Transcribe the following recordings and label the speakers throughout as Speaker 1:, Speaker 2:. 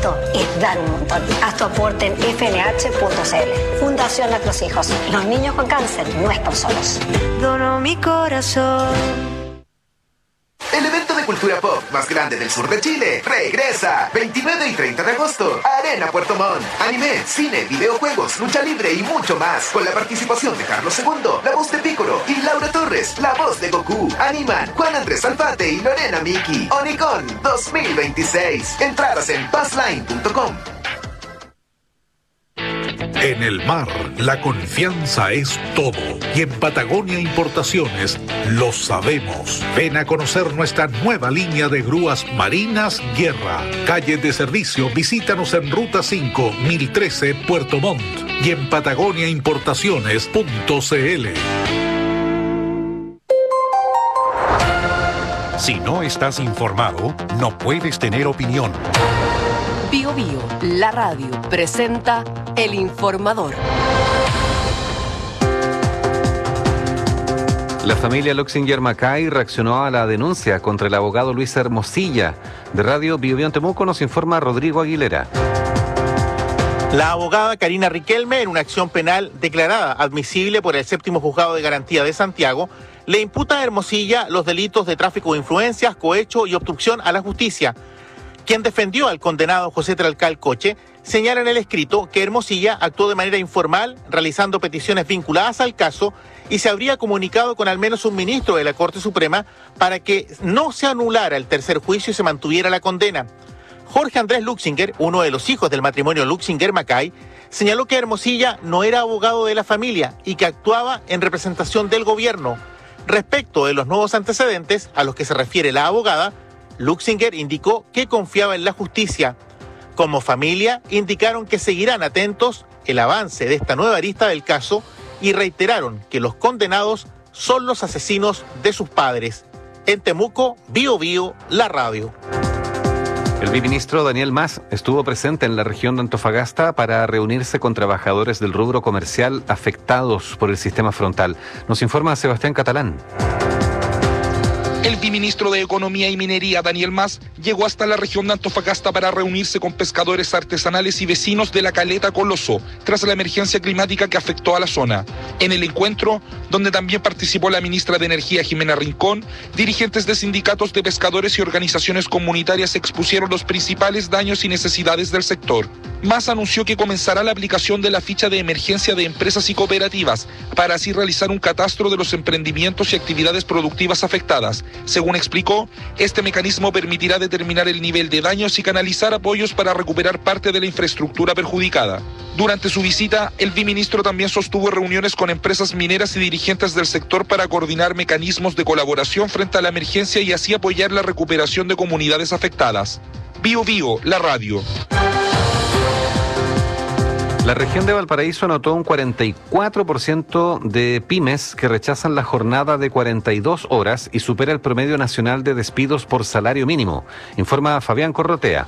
Speaker 1: agosto es dar un montón. Haz tu aporte en fnh.cl. Fundación Nuestros Hijos. Los niños con cáncer no están solos.
Speaker 2: Dono mi corazón.
Speaker 3: El evento de cultura pop más grande del sur de Chile regresa 29 y 30 de agosto. Arena Puerto Montt. Anime, cine, videojuegos, lucha libre y mucho más. Con la participación de Carlos II, la voz de Piccolo, y Laura Torres, la voz de Goku. Animan Juan Andrés Alfate y Lorena Miki. Onicon 2026. Entradas en passline.com.
Speaker 4: En el mar, la confianza es todo. Y en Patagonia Importaciones lo sabemos. Ven a conocer nuestra nueva línea de grúas marinas Guerra. Calle de servicio, visítanos en Ruta 5, 1013, Puerto Montt. Y en patagoniaimportaciones.cl.
Speaker 5: Si no estás informado, no puedes tener opinión.
Speaker 6: Bio Bio, la radio, presenta El Informador.
Speaker 7: La familia Luxinger Macay reaccionó a la denuncia contra el abogado Luis Hermosilla. De Radio Bio Bio en Temuco nos informa Rodrigo Aguilera.
Speaker 8: La abogada Karina Riquelme, en una acción penal declarada admisible por el 7º Juzgado de Garantía de Santiago, le imputa a Hermosilla los delitos de tráfico de influencias, cohecho y obstrucción a la justicia. Quien defendió al condenado José Tralcal Coche señala en el escrito que Hermosilla actuó de manera informal, realizando peticiones vinculadas al caso, y se habría comunicado con al menos un ministro de la Corte Suprema para que no se anulara el tercer juicio y se mantuviera la condena. Jorge Andrés Luxinger, uno de los hijos del matrimonio Luxinger-Macay, señaló que Hermosilla no era abogado de la familia y que actuaba en representación del gobierno. Respecto de los nuevos antecedentes a los que se refiere la abogada, Luxinger indicó que confiaba en la justicia. Como familia, indicaron que seguirán atentos el avance de esta nueva arista del caso y reiteraron que los condenados son los asesinos de sus padres. En Temuco, Bio Bio, la radio.
Speaker 7: El viceministro Daniel Mas estuvo presente en la región de Antofagasta para reunirse con trabajadores del rubro comercial afectados por el sistema frontal. Nos informa Sebastián Catalán.
Speaker 9: El viceministro de Economía y Minería, Daniel Mas, llegó hasta la región de Antofagasta para reunirse con pescadores artesanales y vecinos de la Caleta Coloso, tras la emergencia climática que afectó a la zona. En el encuentro, donde también participó la ministra de Energía, Jimena Rincón, dirigentes de sindicatos de pescadores y organizaciones comunitarias expusieron los principales daños y necesidades del sector. Mas anunció que comenzará la aplicación de la ficha de emergencia de empresas y cooperativas, para así realizar un catastro de los emprendimientos y actividades productivas afectadas. Según explicó, este mecanismo permitirá determinar el nivel de daños y canalizar apoyos para recuperar parte de la infraestructura perjudicada. Durante su visita, el viceministro también sostuvo reuniones con empresas mineras y dirigentes del sector para coordinar mecanismos de colaboración frente a la emergencia y así apoyar la recuperación de comunidades afectadas. Bio Bio, la radio.
Speaker 7: La región de Valparaíso anotó un 44% de pymes que rechazan la jornada de 42 horas y supera el promedio nacional de despidos por salario mínimo, informa Fabián Corrotea.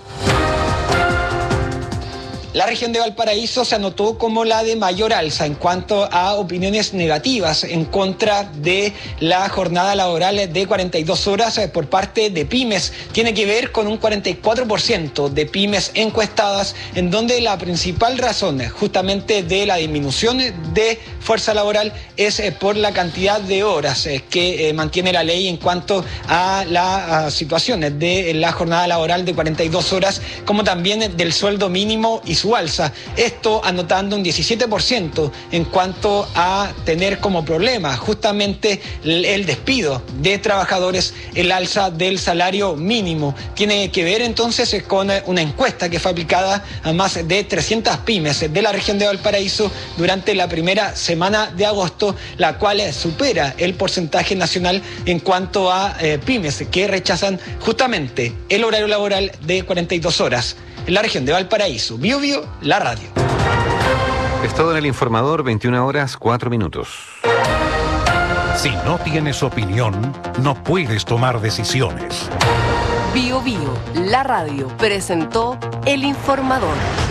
Speaker 10: La región de Valparaíso se anotó como la de mayor alza en cuanto a opiniones negativas en contra de la jornada laboral de 42 horas por parte de pymes. Tiene que ver con un 44% de pymes encuestadas, en donde la principal razón justamente de la disminución de fuerza laboral es por la cantidad de horas que mantiene la ley en cuanto a las situaciones de la jornada laboral de 42 horas, como también del sueldo mínimo y su alza. Esto anotando un 17% en cuanto a tener como problema justamente el despido de trabajadores, el alza del salario mínimo. Tiene que ver entonces con una encuesta que fue aplicada a más de 300 pymes de la región de Valparaíso durante la primera semana de agosto, la cual supera el porcentaje nacional en cuanto a pymes que rechazan justamente el horario laboral de 42 horas. En la región de Valparaíso, Bio Bio, la radio.
Speaker 7: Es todo en El Informador, 21:04.
Speaker 5: Si no tienes opinión, no puedes tomar decisiones.
Speaker 6: Bio Bio, la radio, presentó El Informador.